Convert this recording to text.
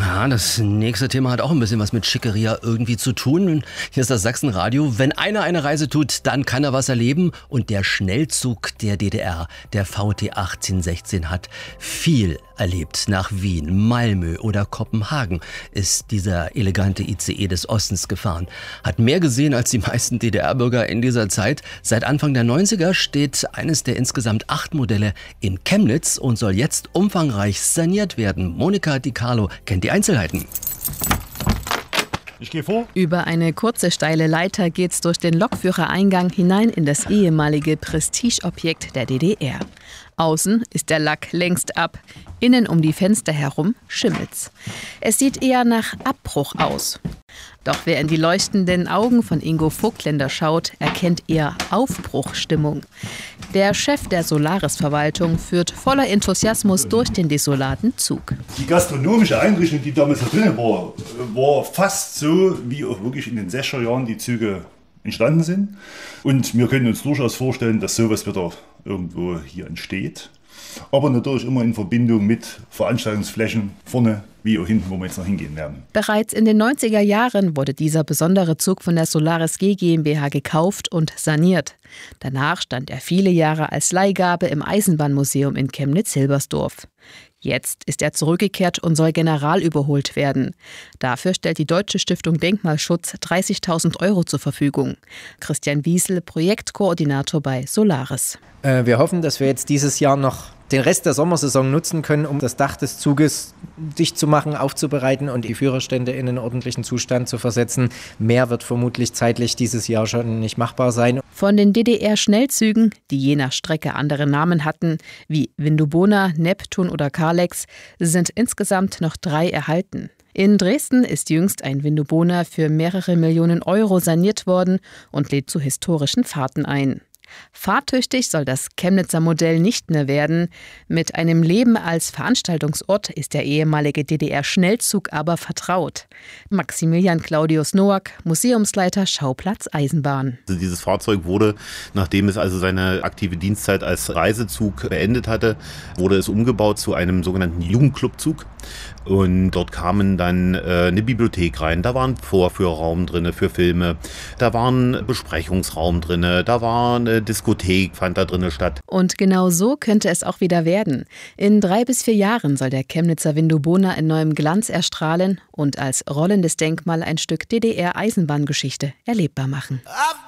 Ja, das nächste Thema hat auch ein bisschen was mit Schickeria irgendwie zu tun. Hier ist das Sachsenradio. Wenn einer eine Reise tut, dann kann er was erleben. Und der Schnellzug der DDR, der VT 1816, hat viel erlebt. Nach Wien, Malmö oder Kopenhagen ist dieser elegante ICE des Ostens gefahren. Hat mehr gesehen als die meisten DDR-Bürger in dieser Zeit. Seit Anfang der 90er steht eines der insgesamt 8 Modelle in Chemnitz und soll jetzt umfangreich saniert werden. Monika Di Carlo kennt die Einzelheiten. Ich gehe vor. Über eine kurze, steile Leiter geht's durch den Lokführereingang hinein in das ehemalige Prestigeobjekt der DDR. Außen ist der Lack längst ab, innen um die Fenster herum schimmelt's. Es sieht eher nach Abbruch aus. Doch wer in die leuchtenden Augen von Ingo Vogtländer schaut, erkennt eher Aufbruchstimmung. Der Chef der Solaris-Verwaltung führt voller Enthusiasmus durch den desolaten Zug. Die gastronomische Einrichtung, die damals da drin war fast so, wie auch wirklich in den 60er Jahren die Züge entstanden sind. Und wir können uns durchaus vorstellen, dass sowas wieder irgendwo hier entsteht. Aber natürlich immer in Verbindung mit Veranstaltungsflächen vorne wie auch hinten, wo wir jetzt noch hingehen werden. Bereits in den 90er Jahren wurde dieser besondere Zug von der Solaris G GmbH gekauft und saniert. Danach stand er viele Jahre als Leihgabe im Eisenbahnmuseum in Chemnitz-Hilbersdorf. Jetzt ist er zurückgekehrt und soll generalüberholt werden. Dafür stellt die Deutsche Stiftung Denkmalschutz 30.000 € zur Verfügung. Christian Wiesel, Projektkoordinator bei Solaris. Wir hoffen, dass wir jetzt dieses Jahr noch den Rest der Sommersaison nutzen können, um das Dach des Zuges dicht zu machen, aufzubereiten und die Führerstände in einen ordentlichen Zustand zu versetzen. Mehr wird vermutlich zeitlich dieses Jahr schon nicht machbar sein. Von den DDR-Schnellzügen, die je nach Strecke andere Namen hatten, wie Vindobona, Neptun oder Kalex, sind insgesamt noch 3 erhalten. In Dresden ist jüngst ein Vindobona für mehrere Millionen € saniert worden und lädt zu historischen Fahrten ein. Fahrtüchtig soll das Chemnitzer Modell nicht mehr werden. Mit einem Leben als Veranstaltungsort ist der ehemalige DDR-Schnellzug aber vertraut. Maximilian Claudius Noack, Museumsleiter Schauplatz Eisenbahn. Also dieses Fahrzeug wurde, nachdem es also seine aktive Dienstzeit als Reisezug beendet hatte, wurde es umgebaut zu einem sogenannten Jugendclubzug. Und dort kamen dann eine Bibliothek rein, da war ein Vorführraum drin für Filme, da war ein Besprechungsraum drin, da war eine Diskothek, fand da drin statt. Und genau so könnte es auch wieder werden. In 3 bis 4 Jahren soll der Chemnitzer Vindobona in neuem Glanz erstrahlen und als rollendes Denkmal ein Stück DDR-Eisenbahngeschichte erlebbar machen.